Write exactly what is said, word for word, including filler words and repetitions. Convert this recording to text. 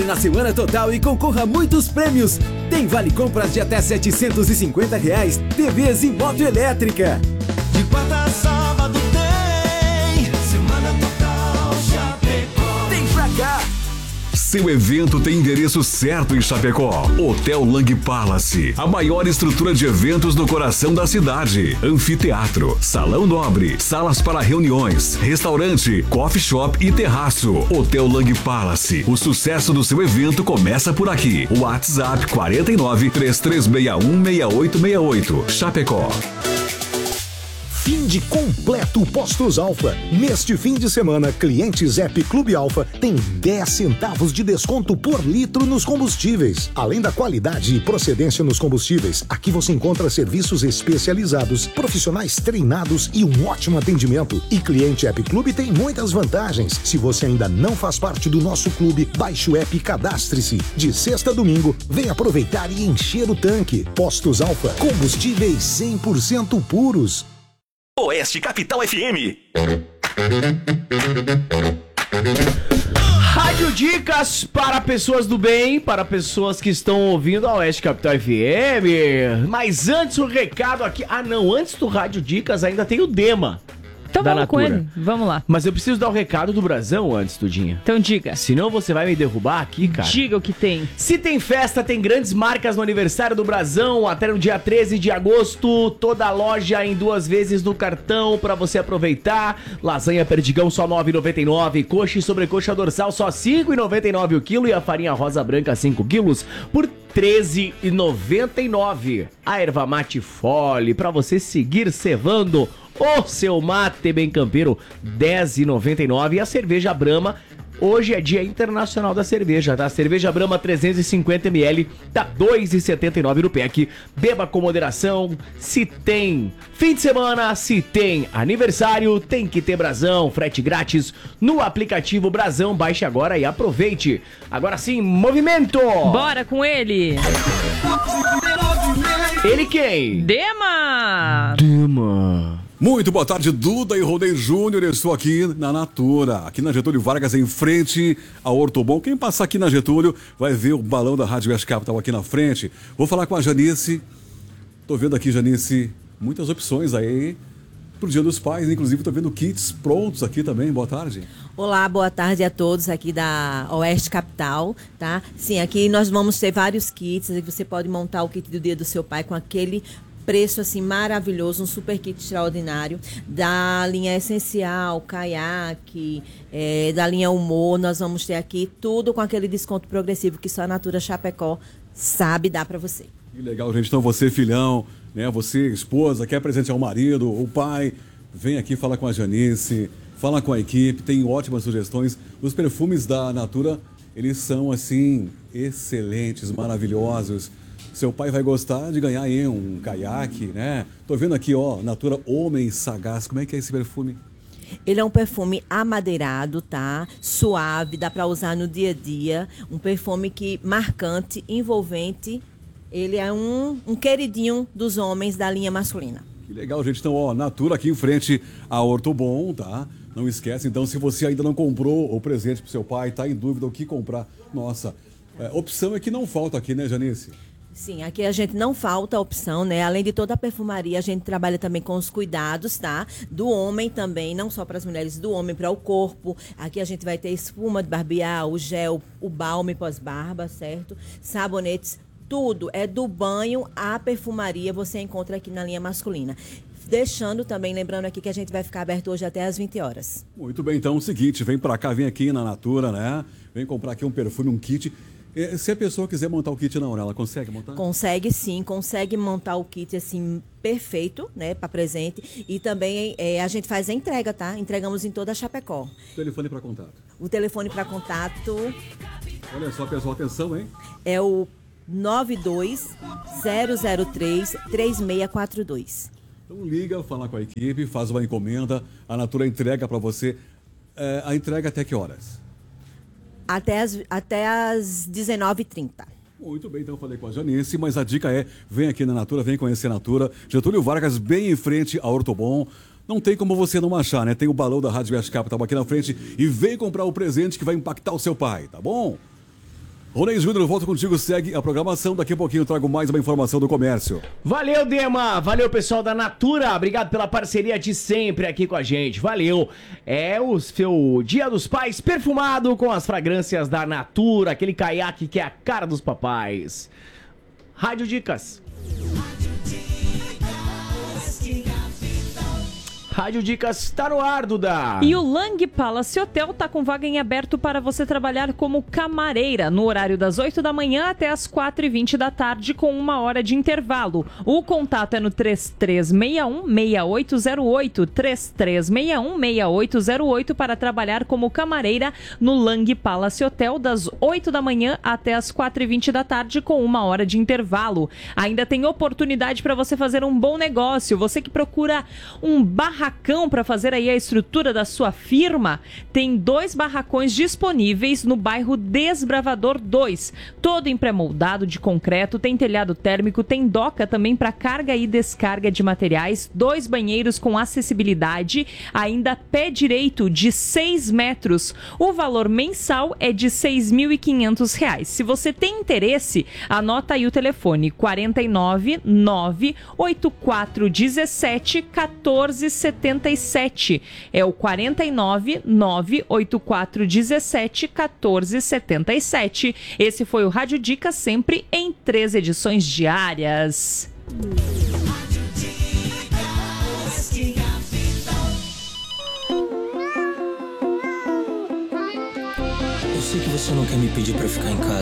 na Semana Total e concorra a muitos prêmios. Tem vale compras de até setecentos e cinquenta reais, T Vs e moto elétrica. De quarta a sábado tem Semana Total Chapecó. Vem pra cá! Seu evento tem endereço certo em Chapecó. Hotel Lang Palace, a maior estrutura de eventos no coração da cidade. Anfiteatro, salão nobre, salas para reuniões, restaurante, coffee shop e terraço. Hotel Lang Palace, o sucesso do seu evento começa por aqui. WhatsApp quatro nove, três três seis um, seis oito seis oito. Chapecó. Fim de completo Postos Alfa. Neste fim de semana, clientes App Clube Alfa têm dez centavos de desconto por litro nos combustíveis. Além da qualidade e procedência nos combustíveis, aqui você encontra serviços especializados, profissionais treinados e um ótimo atendimento. E cliente App Clube tem muitas vantagens. Se você ainda não faz parte do nosso clube, baixe o app e cadastre-se. De sexta a domingo, vem aproveitar e encher o tanque. Postos Alfa, combustíveis cem por cento puros. Oeste Capital F M. Rádio Dicas para pessoas do bem, para pessoas que estão ouvindo a Oeste Capital F M. Mas antes o recado aqui... Ah não, antes do Rádio Dicas ainda tem o Dema. Então da vamos Natura. com ele, vamos lá. Mas eu preciso dar o recado do Brasão antes, Tudinha. Então diga. Senão você vai me derrubar aqui, cara. Diga o que tem. Se tem festa, tem grandes marcas no aniversário do Brasão, até no dia treze de agosto, toda a loja em duas vezes no cartão pra você aproveitar. Lasanha perdigão só nove reais e noventa e nove centavos, coxa e sobrecoxa dorsal só cinco reais e noventa e nove centavos o quilo e a farinha rosa branca cinco quilos por treze reais e noventa e nove centavos. A erva mate Fole pra você seguir cevando o seu mate bem campeiro, dez reais e noventa e nove centavos. E a cerveja Brahma, hoje é dia internacional da cerveja, tá? Cerveja Brahma trezentos e cinquenta mililitros, tá dois reais e setenta e nove centavos no pack. Beba com moderação. Se tem fim de semana, se tem aniversário, tem que ter Brasão. Frete grátis no aplicativo Brasão. Baixe agora e aproveite. Agora sim, movimento! Bora com ele! Ele quem? Dema! Dema. Muito boa tarde, Duda e Rodei Júnior. Eu estou aqui na Natura, aqui na Getúlio Vargas, em frente ao Ortobon. Quem passar aqui na Getúlio vai ver o balão da Rádio West Capital aqui na frente. Vou falar com a Janice. Tô vendo aqui, Janice, muitas opções aí pro Dia dos Pais. Inclusive, tô vendo kits prontos aqui também. Boa tarde. Olá, boa tarde a todos aqui da Oeste Capital, tá? Sim, aqui nós vamos ter vários kits. Você pode montar o kit do Dia do seu pai com aquele preço assim maravilhoso, um super kit extraordinário da linha Essencial, Caiaque, é, da linha Humor. Nós vamos ter aqui tudo com aquele desconto progressivo que só a Natura Chapecó sabe dar para você. Que legal, gente. Então você, filhão, né? Você, esposa, quer presentear o marido, o pai, vem aqui, fala com a Janice, fala com a equipe, tem ótimas sugestões. Os perfumes da Natura, eles são assim excelentes, maravilhosos. Seu pai vai gostar de ganhar aí um caiaque, né? Tô vendo aqui, ó, Natura Homem Sagaz. Como é que é esse perfume? Ele é um perfume amadeirado, tá? Suave, dá para usar no dia a dia. Um perfume que marcante, envolvente. Ele é um, um queridinho dos homens da linha masculina. Que legal, gente. Então, ó, Natura aqui em frente a Ortobon, tá? Não esquece, então, se você ainda não comprou o presente pro seu pai, tá em dúvida o que comprar, nossa, é, opção é que não falta aqui, né, Janice? Sim, aqui a gente não falta opção, né? Além de toda a perfumaria, a gente trabalha também com os cuidados, tá? Do homem também, não só para as mulheres, do homem para o corpo. Aqui a gente vai ter espuma de barbear, o gel, o balme pós-barba, certo? Sabonetes, tudo. É do banho à perfumaria, você encontra aqui na linha masculina. Deixando também, lembrando aqui que a gente vai ficar aberto hoje até às vinte horas. Muito bem, então é o seguinte, vem pra cá, vem aqui na Natura, né? Vem comprar aqui um perfume, um kit. Se a pessoa quiser montar o kit na hora, ela consegue montar? Consegue sim, consegue montar o kit assim, perfeito, né, para presente. E também é, a gente faz a entrega, tá? Entregamos em toda a Chapecó. Telefone para contato. O telefone para contato... Olha só, pessoal, atenção, hein? É o nove dois zero zero três três seis quatro dois. Então liga, fala com a equipe, faz uma encomenda, a Natura entrega para você. É, a entrega até que horas? Até as, até as dezenove e trinta. Muito bem, então eu falei com a Janice, mas a dica é, vem aqui na Natura, vem conhecer a Natura. Getúlio Vargas, bem em frente ao Ortobon. Não tem como você não achar, né? Tem o balão da Rádio West Capital aqui na frente e vem comprar o presente que vai impactar o seu pai, tá bom? Ronei Júnior, volto contigo, segue a programação. Daqui a pouquinho eu trago mais uma informação do comércio. Valeu, Dema. Valeu, pessoal da Natura. Obrigado pela parceria de sempre aqui com a gente. Valeu. É o seu Dia dos Pais perfumado com as fragrâncias da Natura, aquele caiaque que é a cara dos papais. Rádio Dicas. Rádio Dicas tá no ar, Duda. E o Lang Palace Hotel tá com vaga em aberto para você trabalhar como camareira no horário das oito da manhã até as quatro e vinte da tarde com uma hora de intervalo. O contato é no três três seis um, seis oito zero oito, três três seis um, seis oito zero oito para trabalhar como camareira no Lang Palace Hotel das oito da manhã até as quatro e vinte da tarde com uma hora de intervalo. Ainda tem oportunidade para você fazer um bom negócio. Você que procura um barracão para fazer aí a estrutura da sua firma, tem dois barracões disponíveis no bairro Desbravador dois, todo em pré-moldado de concreto, tem telhado térmico, tem doca também para carga e descarga de materiais, dois banheiros com acessibilidade, ainda pé direito de seis metros. O valor mensal é de seis mil e quinhentos reais. Se você tem interesse, anota aí o telefone quatro nove nove oito quatro um sete um quatro sete sete. É o quatro nove nove oito quatro um sete um quatro sete sete. Esse foi o Rádio Dicas, sempre em três edições diárias. Eu sei que você não quer me pedir pra ficar em casa.